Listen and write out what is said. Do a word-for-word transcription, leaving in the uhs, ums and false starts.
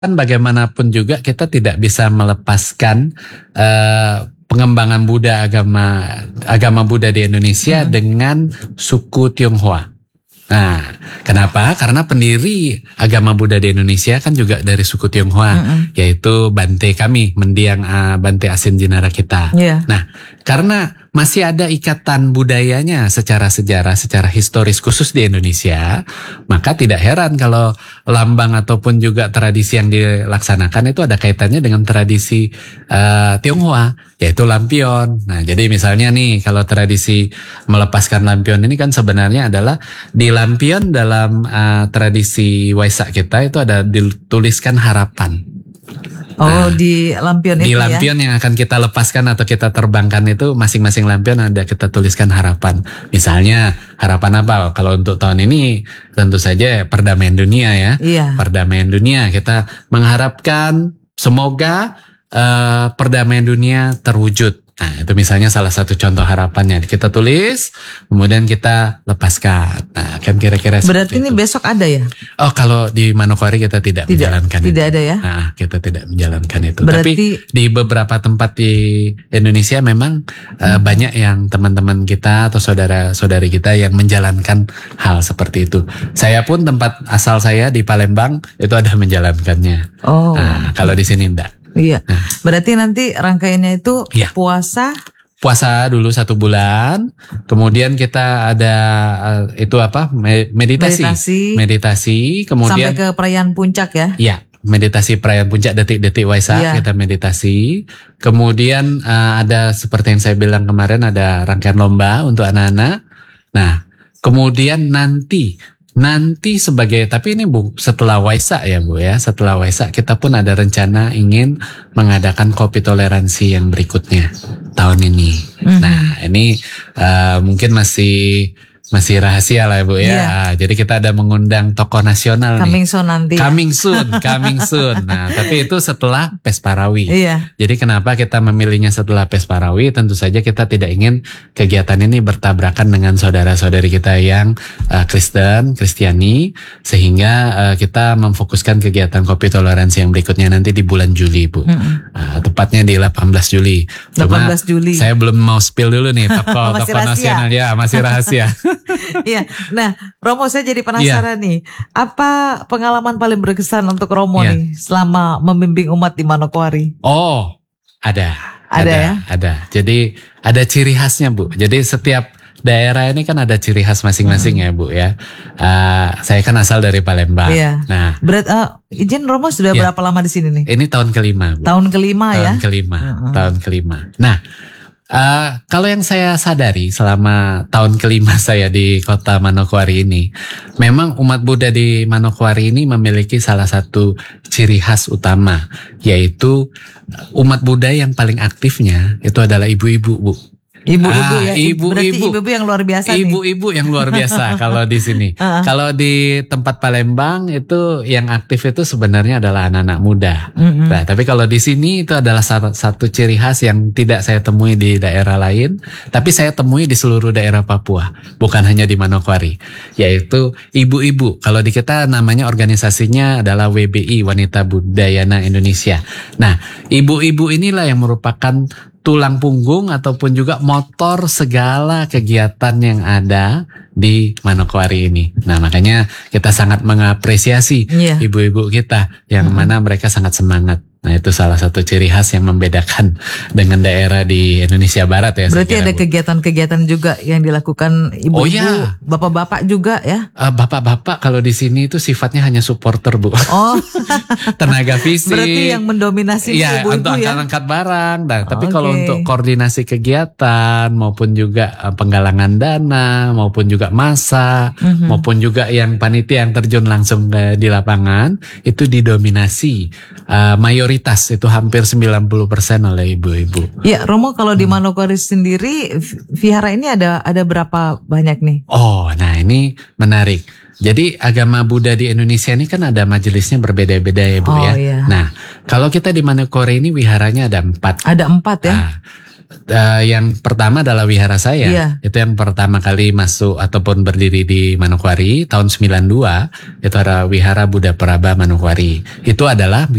kan bagaimanapun juga kita tidak bisa melepaskan uh, pengembangan Buddha agama agama Buddha di Indonesia hmm. dengan suku Tionghoa. Nah, kenapa? Karena pendiri agama Buddha di Indonesia kan juga dari suku Tionghoa, mm-hmm. yaitu Bante kami, mendiang uh, Bante Asin Jinara kita. Yeah. Nah, karena masih ada ikatan budayanya secara sejarah, secara historis khusus di Indonesia, maka tidak heran kalau lambang ataupun juga tradisi yang dilaksanakan itu ada kaitannya dengan tradisi uh, Tionghoa, yaitu lampion. Nah, jadi misalnya nih kalau tradisi melepaskan lampion ini kan sebenarnya adalah di lampion dalam uh, tradisi Waisak kita itu ada dituliskan harapan. Oh, nah, di lampion itu di lampion ya? Yang akan kita lepaskan atau kita terbangkan itu masing-masing lampion ada kita tuliskan harapan. Misalnya harapan apa? Kalau untuk tahun ini tentu saja perdamaian dunia ya. Iya. Perdamaian dunia, kita mengharapkan semoga uh, perdamaian dunia terwujud. Nah, itu misalnya salah satu contoh harapannya. Kita tulis, kemudian kita lepaskan. Nah, kan kira-kira berarti ini itu. Besok ada ya? Oh, kalau di Manokwari kita tidak, tidak menjalankan tidak itu. Tidak ada ya? Nah, kita tidak menjalankan itu. Berarti, tapi di beberapa tempat di Indonesia memang hmm. uh, banyak yang teman-teman kita atau saudara-saudari kita yang menjalankan hal seperti itu. Saya pun tempat asal saya di Palembang itu ada menjalankannya. Oh. Nah, kalau di sini enggak. Iya, nah. Berarti nanti rangkaiannya itu ya. puasa. Puasa dulu satu bulan, kemudian kita ada uh, itu apa meditasi, meditasi, meditasi, kemudian sampai ke perayaan puncak ya? Iya, meditasi perayaan puncak detik-detik Waisak ya. Kita meditasi, kemudian uh, ada seperti yang saya bilang kemarin ada rangkaian lomba untuk anak-anak. Nah, kemudian nanti. Nanti sebagai, tapi ini Bu, setelah Waisak ya Bu ya, setelah Waisak kita pun ada rencana ingin mengadakan kopi toleransi yang berikutnya tahun ini. Mm-hmm. Nah ini uh, mungkin masih masih rahasia lah Bu ya. Yeah. Jadi kita ada mengundang tokoh nasional coming nih. soon nanti. Coming soon, coming soon. Nah tapi itu setelah Pesparawi. Iya. Jadi kenapa kita memilihnya setelah Pesparawi? Tentu saja kita tidak ingin kegiatan ini bertabrakan dengan saudara-saudari kita yang uh, Kristen, Kristiani, sehingga uh, kita memfokuskan kegiatan kopi toleransi yang berikutnya nanti di bulan Juli Bu. Mm-hmm. Uh, tepatnya di delapan belas Juli. Cuma delapan belas Juli. Saya belum mau spill dulu nih tokoh tokoh nasional ya, masih rahasia. Iya, nah Romo saya jadi penasaran yeah. nih, apa pengalaman paling berkesan untuk Romo yeah. nih selama membimbing umat di Manokwari? Oh, ada, ada, ada ya, ada. Jadi ada ciri khasnya Bu. Jadi setiap daerah ini kan ada ciri khas masing-masing hmm. ya Bu ya. Uh, saya kan asal dari Palembang. Iya. Nah, berat. Uh, izin Romo sudah yeah. berapa lama di sini nih? Ini tahun kelima Bu. Tahun kelima tahun ya. Tahun kelima, uh-huh. tahun kelima. Nah. Uh, kalau yang saya sadari selama tahun kelima saya di kota Manokwari ini, memang umat Buddha di Manokwari ini memiliki salah satu ciri khas utama, yaitu umat Buddha yang paling aktifnya itu adalah ibu-ibu Bu. Ibu-ibu ah, ya, ibu-ibu, berarti ibu-ibu yang luar biasa nih. Ibu-ibu yang luar biasa kalau di sini. Uh-huh. Kalau di tempat Palembang itu yang aktif itu sebenarnya adalah anak-anak muda. Uh-huh. Nah, tapi kalau di sini itu adalah satu, satu ciri khas yang tidak saya temui di daerah lain, tapi saya temui di seluruh daerah Papua, bukan hanya di Manokwari, yaitu ibu-ibu. Kalau di kita namanya organisasinya adalah W B I, Wanita Budayana Indonesia. Nah, ibu-ibu inilah yang merupakan tulang punggung ataupun juga motor segala kegiatan yang ada di Manokwari ini. Nah makanya kita sangat mengapresiasi yeah. ibu-ibu kita yang mm-hmm. mana mereka sangat semangat. Nah itu salah satu ciri khas yang membedakan dengan daerah di Indonesia Barat ya. Berarti ada Bu. kegiatan-kegiatan juga yang dilakukan ibu-ibu, oh, ya. bapak-bapak juga ya? Uh, bapak-bapak kalau di sini itu sifatnya hanya supporter Bu. Oh, tenaga fisik. Berarti yang mendominasi ya, ibu-ibu untuk ya? angkat barang. Nah, tapi okay. kalau untuk koordinasi kegiatan maupun juga uh, penggalangan dana maupun juga massa mm-hmm. maupun juga yang panitia yang terjun langsung uh, di lapangan itu didominasi uh, mayoritas itu hampir sembilan puluh persen oleh ibu-ibu. Ya, Romo kalau di Manokwari sendiri vihara ini ada ada berapa banyak nih? Oh, nah ini menarik. Jadi agama Buddha di Indonesia ini kan ada majelisnya berbeda-beda ya Bu oh, ya. Iya. Nah, kalau kita di Manokwari ini wiharanya ada empat. Ada empat ya? Nah, Uh, yang pertama adalah wihara saya. Iya. Itu yang pertama kali masuk ataupun berdiri di Manokwari tahun sembilan puluh dua. Itu ada Wihara Buddha Praba Manokwari. Itu adalah